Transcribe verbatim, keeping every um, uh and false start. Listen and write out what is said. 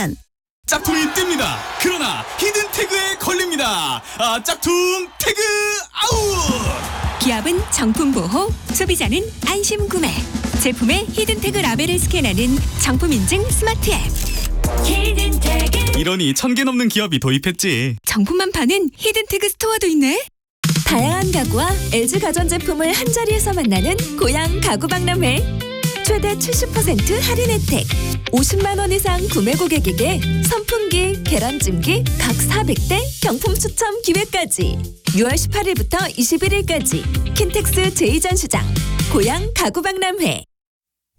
받으면 짝퉁이 뜹니다. 그러나 히든 태그에 걸립니다. 아, 짝퉁 태그 아웃! 기업은 정품 보호, 소비자는 안심 구매. 제품의 히든 태그 라벨을 스캔하는 정품 인증 스마트 앱. 히든 태그. 이러니 천 개 넘는 기업이 도입했지. 정품만 파는 히든 태그 스토어도 있네. 다양한 가구와 엘지 가전제품을 한자리에서 만나는 고양 가구박람회. 최대 칠십 퍼센트 할인 혜택. 오십만 원 이상 구매 고객에게 선풍기, 계란찜기 각 사백 대 경품 추첨 기회까지. 유월 십팔일부터 이십일일까지 킨텍스 제이 전시장 고양 가구박람회.